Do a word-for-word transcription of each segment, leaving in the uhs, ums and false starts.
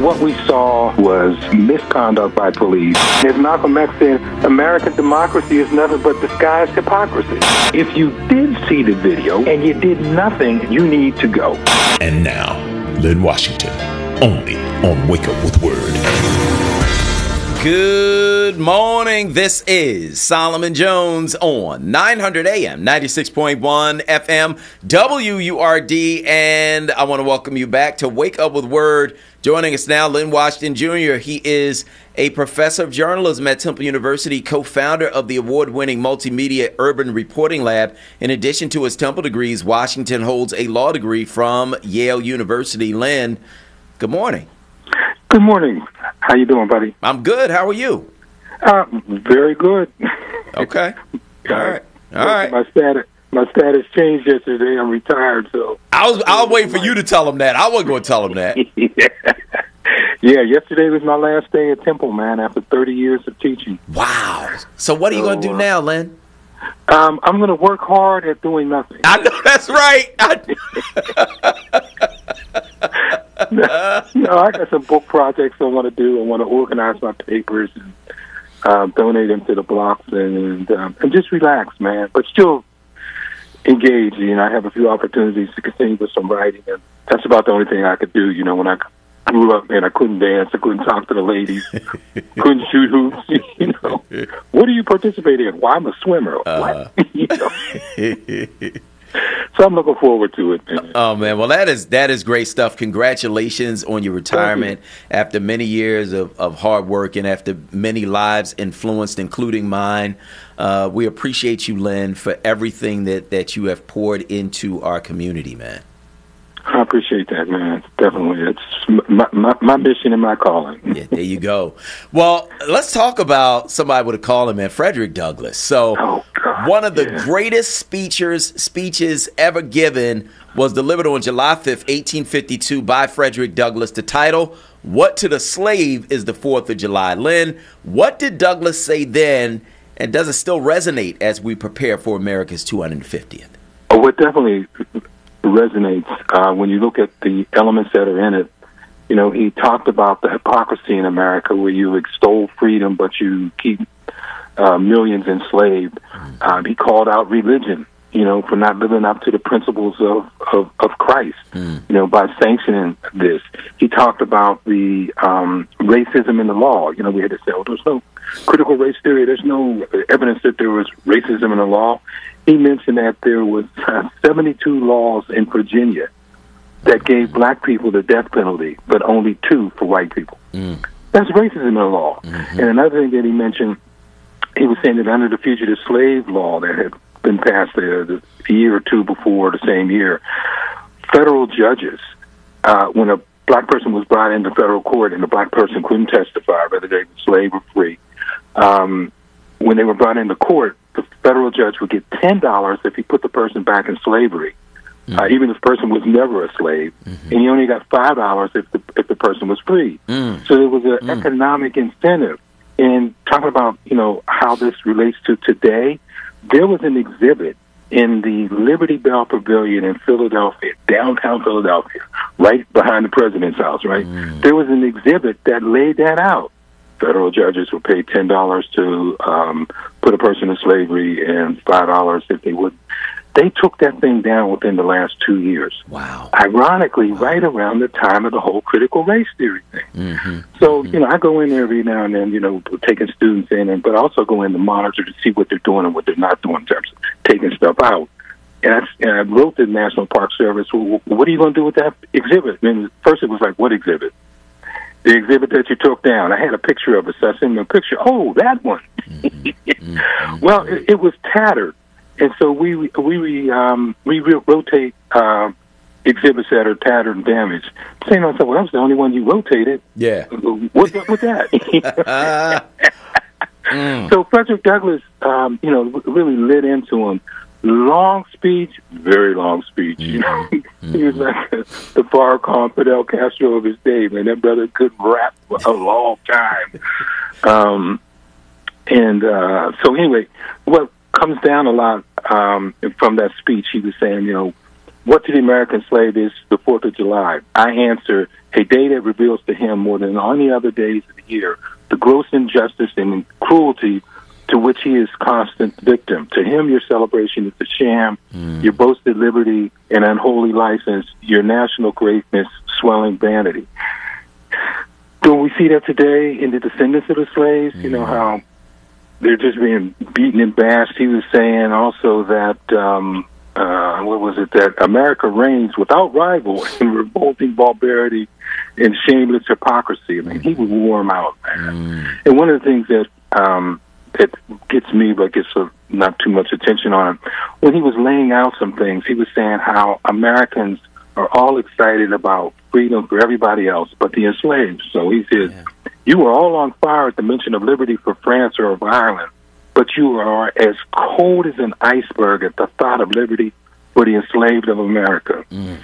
what we saw was misconduct by police. As Malcolm X said, American democracy is nothing but disguised hypocrisy. If you did see the video and you did nothing, you need to go. And now, Lynn Washington, only on Wake Up With Word. Good morning. This is Solomon Jones on nine hundred A M, ninety-six point one F M, W U R D. And I want to welcome you back to Wake Up With Word. Joining us now, Lynn Washington Junior He is a professor of journalism at Temple University, co-founder of the award-winning multimedia urban reporting lab. In addition to his Temple degrees, Washington holds a law degree from Yale University. Lynn, good morning. Good morning. How you doing, buddy? I'm good. How are you? Uh, very good. Okay. All right. All right. My status, my status changed yesterday. I'm retired, so. I was. I'll wait for you to tell him that. I wasn't going to tell him that. yeah. yeah. Yesterday was my last day at Temple, man. After thirty years of teaching. Wow. So what are you so, going to do uh, now, Lynn? Um, I'm going to work hard at doing nothing. I know that's right. I no, no, I got some book projects I want to do. I want to organize my papers and uh, donate them to the blocks and um, and just relax, man. But still engage. You know, I have a few opportunities to continue with some writing, and that's about the only thing I could do. You know, when I grew up, man, I couldn't dance, I couldn't talk to the ladies, couldn't shoot hoops. You know, what do you participate in? Well, I'm a swimmer. Uh, what? You know? So I'm looking forward to it, man. Oh man, well that is that is great stuff. Congratulations on your retirement after many years of, of hard work and after many lives influenced, including mine. Uh, we appreciate you, Lynn, for everything that, that you have poured into our community, man. I appreciate that, man. Definitely. It's my, my, my mission and my calling. Yeah, there you go. Well, let's talk about somebody with a calling, man, Frederick Douglass. So oh, God, one of the yeah. greatest speeches, speeches ever given was delivered on July fifth, eighteen fifty-two by Frederick Douglass. The title, What to the Slave is the fourth of July. Lynn, what did Douglass say then, and does it still resonate as we prepare for America's two hundred fiftieth? Oh, it definitely resonates uh, when you look at the elements that are in it. You know, he talked about the hypocrisy in America where you extol freedom, but you keep uh, millions enslaved. Um, he called out religion, you know, for not living up to the principles of, of, of Christ, mm. you know, by sanctioning this. He talked about the um, racism in the law. You know, we had to say, oh, there's no critical race theory. There's no evidence that there was racism in the law. He mentioned that there was uh, seventy-two laws in Virginia that gave black people the death penalty, but only two for white people. Mm. That's racism in the law. Mm-hmm. And another thing that he mentioned, he was saying that under the fugitive slave law that had been passed there the year or two before, the same year, federal judges, uh, when a black person was brought into federal court and the black person couldn't testify whether they were slave or free, um, when they were brought into court, the federal judge would get ten dollars if he put the person back in slavery, mm-hmm. uh, even if the person was never a slave, mm-hmm. and he only got five dollars if the if the person was free. Mm. So there was an mm. economic incentive. And talking about, you know, how this relates to today, there was an exhibit in the Liberty Bell Pavilion in Philadelphia, downtown Philadelphia, right behind the president's house, right? Mm. There was an exhibit that laid that out. Federal judges would pay ten dollars to um, put a person in slavery and five dollars if they would. They took that thing down within the last two years. Wow. Ironically, wow. right around the time of the whole critical race theory thing. Mm-hmm. So, mm-hmm. you know, I go in there every now and then, you know, taking students in, and but also go in to monitor to see what they're doing and what they're not doing in terms of taking stuff out. And I, and I wrote to the National Park Service, well, what are you going to do with that exhibit? And first it was like, what exhibit? The exhibit that you took down. I had a picture of it, so I sent them a picture. Oh, that one. Mm-hmm. Mm-hmm. Well, it, it was tattered, and so we we um, we rotate uh, exhibits that are tattered and damaged. Saying to myself, well, that was the only one you rotated. Yeah. What's up with that? mm. So Frederick Douglass, um, you know, really lit into him. Long speech, very long speech. Mm-hmm. You know, mm-hmm. He was like the Farrakhan Fidel Castro of his day, man. That brother couldn't rap for a long time. Um, and uh, so anyway, what comes down a lot um, from that speech, he was saying, you know, what to the American slave is the fourth of July? I answer, a day that reveals to him more than any other days of the year the gross injustice and cruelty to which he is constant victim. To him, your celebration is a sham, mm. your boasted liberty and unholy license, your national greatness, swelling vanity. Don't we see that today in the descendants of the slaves? Mm. You know, how they're just being beaten and bashed. He was saying also that, um, uh, what was it, that America reigns without rival in revolting barbarity and shameless hypocrisy. I mean, he was warm out, man. Mm. And one of the things that um, that gets me, but gets uh, not too much attention on him, when he was laying out some things, he was saying how Americans are all excited about freedom for everybody else but the enslaved. So he says, yeah. you are all on fire at the mention of liberty for France or of Ireland, but you are as cold as an iceberg at the thought of liberty for the enslaved of America. Mm.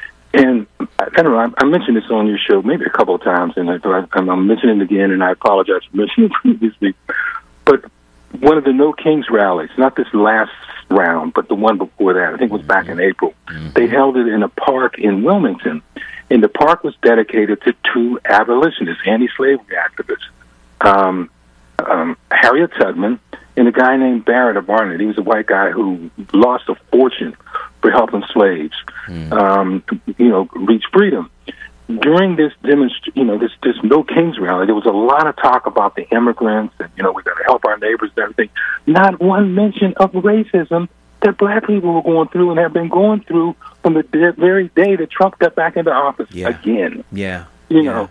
And I don't know, I, I mentioned this on your show maybe a couple of times, and I, I'm mentioning it again, and I apologize for mentioning it previously. But one of the No Kings rallies, not this last round, but the one before that, I think it was mm-hmm. back in April, mm-hmm. they held it in a park in Wilmington, and the park was dedicated to two abolitionists, anti-slavery activists, um, um, Harriet Tubman and a guy named Barrett Barnett. He was a white guy who lost a fortune for helping slaves, mm. um, you know, reach freedom. During this demonstration, you know, this this No Kings rally, there was a lot of talk about the immigrants and, you know, we got to help our neighbors and everything. Not one mention of racism that black people were going through and have been going through from the de- very day that Trump got back into office yeah. again. Yeah. You yeah. know,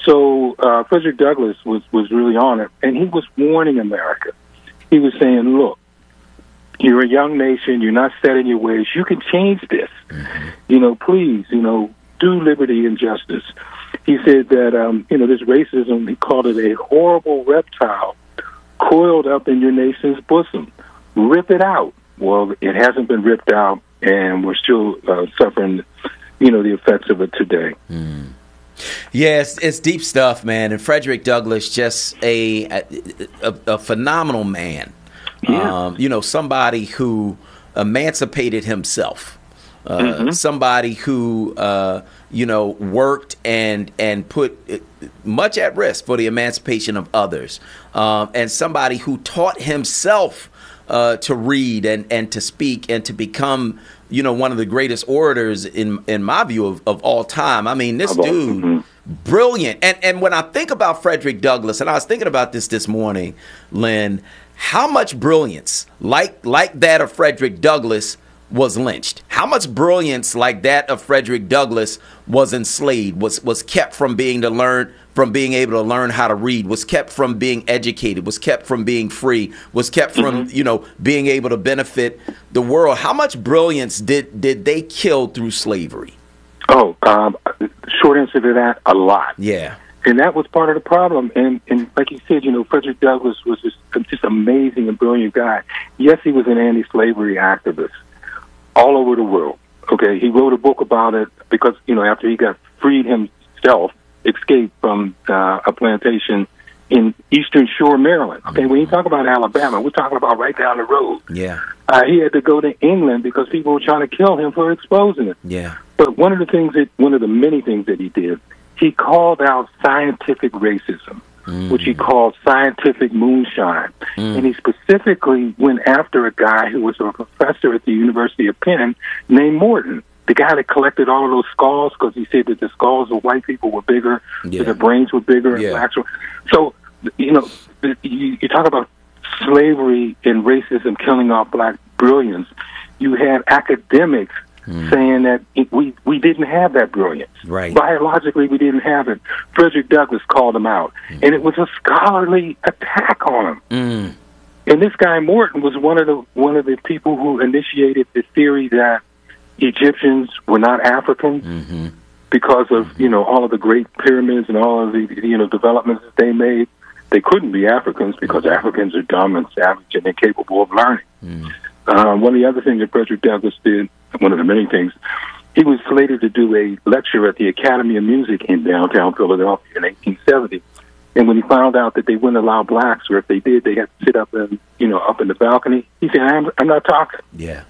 so uh, Frederick Douglass was, was really on it, and he was warning America. He was saying, look, you're a young nation. You're not set in your ways. You can change this. Mm-hmm. You know, please, you know, do liberty and justice. He said that, um, you know, this racism, he called it a horrible reptile coiled up in your nation's bosom. Rip it out. Well, it hasn't been ripped out, and we're still uh, suffering, you know, the effects of it today. Mm. Yeah, it's, it's deep stuff, man. And Frederick Douglass, just a a, a, a phenomenal man. Yeah. Um, you know, somebody who emancipated himself. Uh, mm-hmm. Somebody who, uh, you know, worked and and put much at risk for the emancipation of others. Um, and somebody who taught himself uh, to read and, and to speak and to become, you know, one of the greatest orators in in my view of, of all time. I mean, this dude, mm-hmm. brilliant. And and when I think about Frederick Douglass, and I was thinking about this this morning, Lynn, how much brilliance like like that of Frederick Douglass was lynched? How much brilliance like that of Frederick Douglass was enslaved, was was kept from being to learn, from being able to learn how to read, was kept from being educated, was kept from being free, was kept from, mm-hmm. you know, being able to benefit the world? How much brilliance did did they kill through slavery? Oh, um, short answer to that, a lot. Yeah. And that was part of the problem. And, and like you said, you know, Frederick Douglass was just, just amazing and brilliant guy. Yes, he was an anti-slavery activist all over the world. Okay, he wrote a book about it because, you know, after he got freed himself, escaped from uh, a plantation in Eastern Shore, Maryland. Okay, when you talk about Alabama, we're talking about right down the road. Yeah. Uh, he had to go to England because people were trying to kill him for exposing it. Yeah. But one of the things that, one of the many things that he did, he called out scientific racism, mm. which he called scientific moonshine. Mm. And he specifically went after a guy who was a professor at the University of Penn named Morton, the guy that collected all of those skulls because he said that the skulls of white people were bigger, yeah. that their brains were bigger, and yeah. blacks were. So, you know, you, you talk about slavery and racism killing off black brilliance. You had academics Mm. saying that it, we we didn't have that brilliance. Right. Biologically, we didn't have it. Frederick Douglass called him out, mm. and it was a scholarly attack on him. Mm. And this guy Morton was one of the one of the people who initiated the theory that Egyptians were not African mm-hmm. because of mm-hmm. you know all of the great pyramids and all of the you know developments that they made. They couldn't be Africans because mm-hmm. Africans are dumb and savage and incapable of learning. Mm. Uh, one of the other things that Frederick Douglass did, one of the many things, he was slated to do a lecture at the Academy of Music in downtown Philadelphia in eighteen seventy. And when he found out that they wouldn't allow blacks, or if they did, they had to sit up in, you know, up in the balcony, he said, I'm, I'm not talking. Yeah.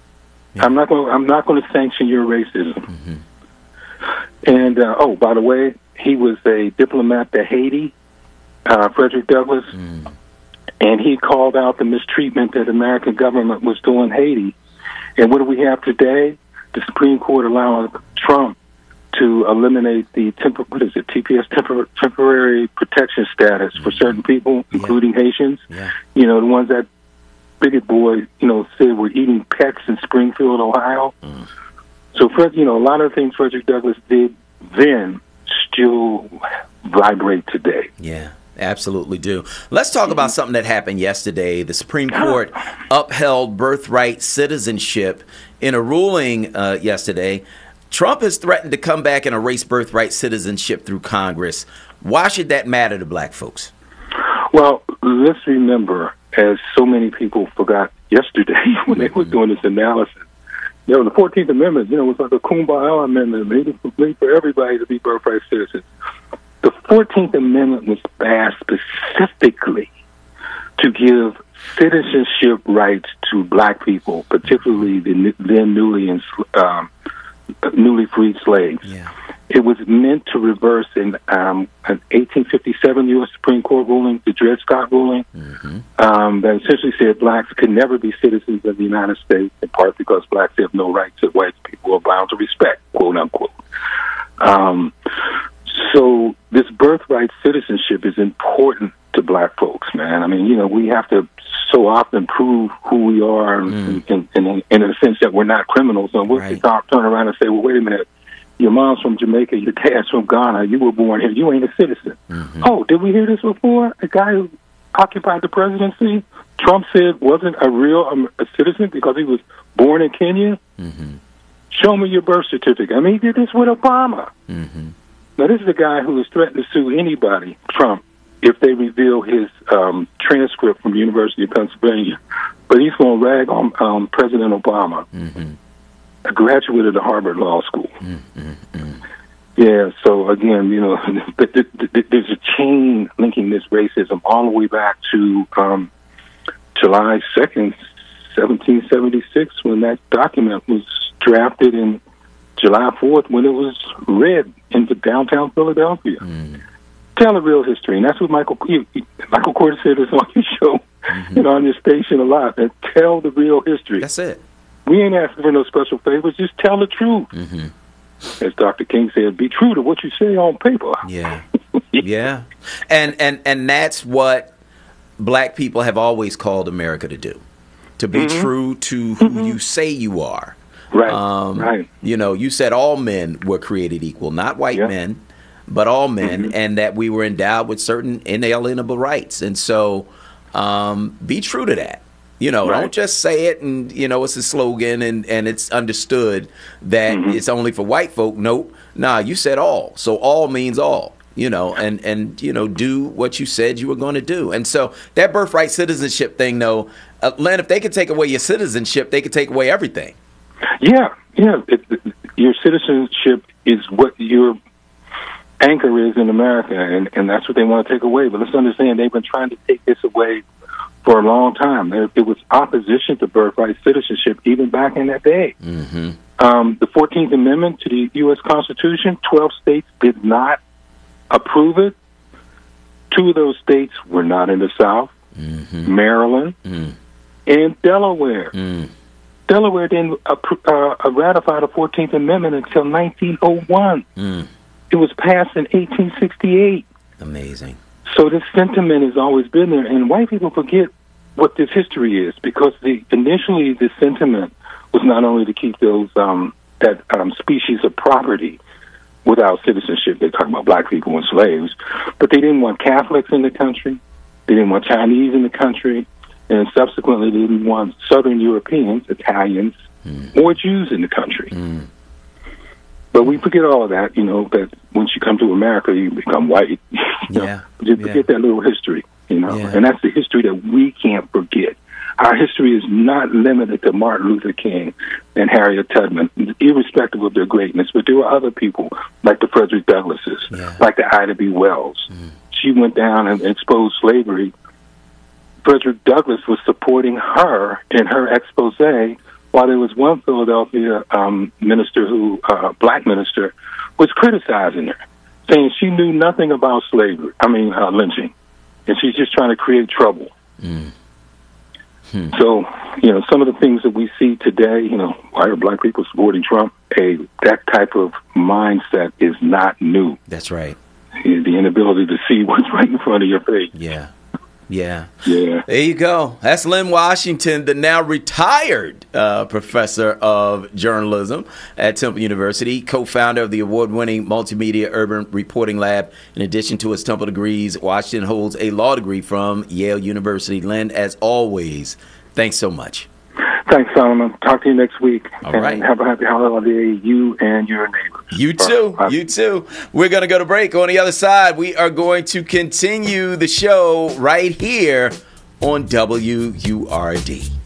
Yeah. I'm not going. I'm not going to sanction your racism. Mm-hmm. And uh, oh, by the way, he was a diplomat to Haiti, uh, Frederick Douglass, mm. and he called out the mistreatment that the American government was doing Haiti. And what do we have today? The Supreme Court allowing Trump to eliminate the tempor- what is it, T P S, tempor- temporary protection status for certain people, including yeah. Haitians. Yeah. You know, the ones that bigot boy, you know, said were eating pecks in Springfield, Ohio. Mm. So, Fred, you know, a lot of things Frederick Douglass did then still vibrate today. Yeah. Absolutely do. Let's talk mm-hmm. about something that happened yesterday. The Supreme Court upheld birthright citizenship in a ruling uh, yesterday. Trump has threatened to come back and erase birthright citizenship through Congress. Why should that matter to black folks? Well, let's remember, as so many people forgot yesterday when they were doing this analysis, you know, the fourteenth Amendment, you know, was like a kumbaya amendment made for, for everybody to be birthright citizens. The fourteenth Amendment was passed specifically to give citizenship rights to black people, particularly the then newly um, newly freed slaves. Yeah. It was meant to reverse in um, an eighteen fifty-seven U S Supreme Court ruling, the Dred Scott ruling, mm-hmm. um, that essentially said blacks could never be citizens of the United States, in part because blacks have no rights that white people are bound to respect, quote unquote. Um, so this birthright citizenship is important to black folks, man. I mean, you know, we have to so often prove who we are mm. in, in, in, in a sense that we're not criminals. And we'll right. turn around and say, well, wait a minute. Your mom's from Jamaica, your dad's from Ghana, you were born here, you ain't a citizen. Mm-hmm. Oh, did we hear this before? A guy who occupied the presidency, Trump said wasn't a real um, a citizen because he was born in Kenya? Mm-hmm. Show me your birth certificate. I mean, he did this with Obama. Mm-hmm. Now, this is a guy who has threatened to sue anybody, Trump, if they reveal his um, transcript from the University of Pennsylvania. But he's going to rag on um, President Obama. Mm-hmm. A graduate of the Harvard Law School. Mm-hmm. Yeah, so again, you know, there's a chain linking this racism all the way back to um, July second, seventeen seventy-six, when that document was drafted, and July fourth, when it was read into downtown Philadelphia. Mm. Tell the real history, and that's what Michael Michael Cordes said this on your show, mm-hmm. and on your station a lot. And tell the real history. That's it. We ain't asking for no special favors. Just tell the truth. Mm-hmm. As Doctor King said, be true to what you say on paper. Yeah, yeah, and and and that's what black people have always called America to do: to be mm-hmm. true to who mm-hmm. you say you are. Right. Um, right. You know, you said all men were created equal, not white yeah. men, but all men, mm-hmm. and that we were endowed with certain inalienable rights. And so, um, be true to that. You know, right. Don't just say it and, you know, it's a slogan and, and it's understood that mm-hmm. it's only for white folk. Nope. Nah, you said all. So all means all, you know, and, and you know, do what you said you were going to do. And so that birthright citizenship thing, though, uh, Len, if they could take away your citizenship, they could take away everything. Yeah, yeah. It, it, your citizenship is what your anchor is in America, and, and that's what they want to take away. But let's understand, they've been trying to take this away for a long time. There, it was opposition to birthright citizenship even back in that day. Mm-hmm. Um, the fourteenth Amendment to the U S Constitution, twelve states did not approve it. Two of those states were not in the South, mm-hmm. Maryland mm. and Delaware. Mm. Delaware didn't uh, uh, ratify the fourteenth Amendment until nineteen oh one. Mm. It was passed in eighteen sixty-eight. Amazing. So this sentiment has always been there, and white people forget what this history is, because the initially the sentiment was not only to keep those um, that um, species of property without citizenship. They're talking about black people and slaves, but they didn't want Catholics in the country. They didn't want Chinese in the country, and subsequently they didn't want Southern Europeans, Italians, mm. or Jews in the country. Mm. But we forget all of that, you know, that once you come to America, you become white. you yeah. You forget yeah. that little history, you know. Yeah. And that's the history that we can't forget. Our history is not limited to Martin Luther King and Harriet Tubman, irrespective of their greatness. But there were other people, like the Frederick Douglasses, yeah. like the Ida B. Wells. Mm. She went down and exposed slavery. Frederick Douglass was supporting her in her expose while there was one Philadelphia um, minister who, uh, black minister, was criticizing her, saying she knew nothing about slavery, I mean, uh, lynching, and she's just trying to create trouble. Mm. Hmm. So, you know, some of the things that we see today, you know, why are black people supporting Trump? A that type of mindset is not new. That's right. The inability to see what's right in front of your face. Yeah. Yeah. Yeah. There you go. That's Lynn Washington, the now retired uh, professor of journalism at Temple University, co-founder of the award-winning Multimedia Urban Reporting Lab. In addition to his Temple degrees, Washington holds a law degree from Yale University. Lynn, as always, thanks so much. Thanks, Solomon. Talk to you next week. All and right. Have a happy holiday, you and your neighbors. You too. Bye. You too. We're going to go to break. On the other side, we are going to continue the show right here on W U R D.